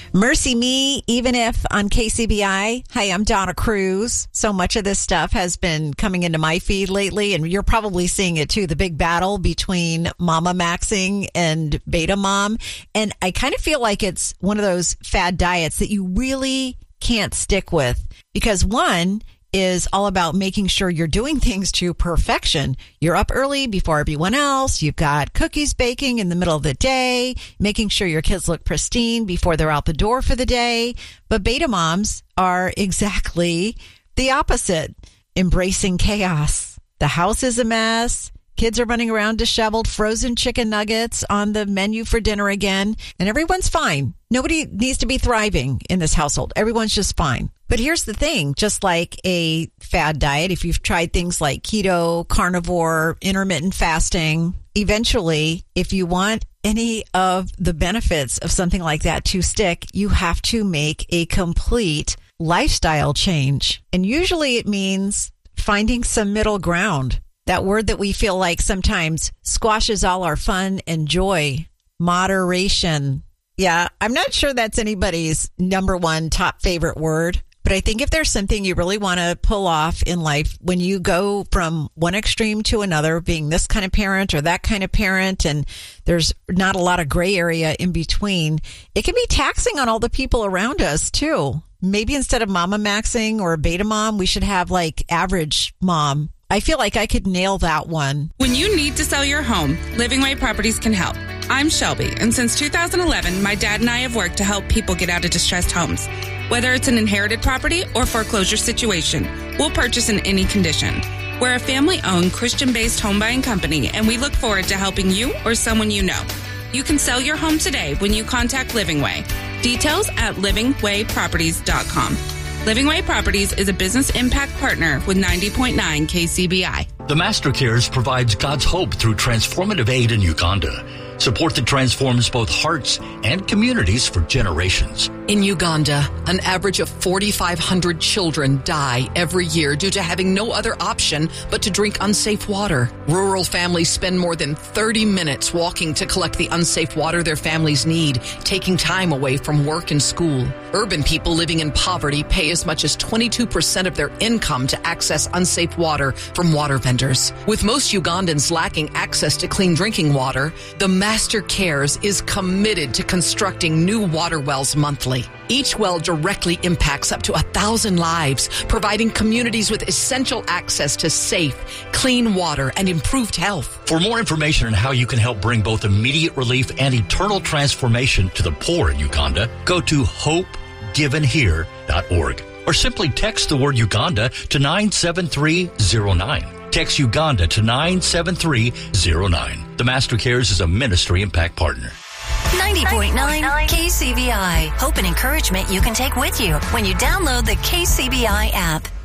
Mercy me, even if on KCBI. Hi, I'm Donna Cruz. So much of this stuff has been coming into my feed lately, and you're probably seeing it too, the big battle between Mama Maxing and Beta Mom. And I kind of feel like it's one of those fad diets that you really can't stick with, because one is all about making sure you're doing things to perfection. You're up early before everyone else. You've got cookies baking in the middle of the day, making sure your kids look pristine before they're out the door for the day. But beta moms are exactly the opposite, embracing chaos. The house is a mess. Kids are running around disheveled, frozen chicken nuggets on the menu for dinner again, and everyone's fine. Nobody needs to be thriving in this household. Everyone's just fine. But here's the thing, just like a fad diet, if you've tried things like keto, carnivore, intermittent fasting, eventually, if you want any of the benefits of something like that to stick, you have to make a complete lifestyle change. And usually it means finding some middle ground. That word that we feel like sometimes squashes all our fun and joy, moderation. Yeah, I'm not sure that's anybody's number one top favorite word. But I think if there's something you really want to pull off in life, when you go from one extreme to another, being this kind of parent or that kind of parent, and there's not a lot of gray area in between, it can be taxing on all the people around us too. Maybe instead of Mama Maxing or Beta Mom, we should have like Average Mom. I feel like I could nail that one. When you need to sell your home, Living Way Properties can help. I'm Shelby, and since 2011, my dad and I have worked to help people get out of distressed homes. Whether it's an inherited property or foreclosure situation, we'll purchase in any condition. We're a family-owned, Christian-based home buying company, and we look forward to helping you or someone you know. You can sell your home today when you contact Living Way. Details at livingwayproperties.com. Living Way Properties is a business impact partner with 90.9 KCBI. The Master Cares provides God's hope through transformative aid in Uganda. Support that transforms both hearts and communities for generations. In Uganda, an average of 4,500 children die every year due to having no other option but to drink unsafe water. Rural families spend more than 30 minutes walking to collect the unsafe water their families need, taking time away from work and school. Urban people living in poverty pay as much as 22% of their income to access unsafe water from water vendors. With most Ugandans lacking access to clean drinking water, the Master Cares is committed to constructing new water wells monthly. Each well directly impacts up to 1,000 lives, providing communities with essential access to safe, clean water and improved health. For more information on how you can help bring both immediate relief and eternal transformation to the poor in Uganda, go to hopegivenhere.org or simply text the word Uganda to 97309. Text Uganda to 97309. The Master Cares is a ministry impact partner. 90.9 KCBI. Hope and encouragement you can take with you when you download the KCBI app.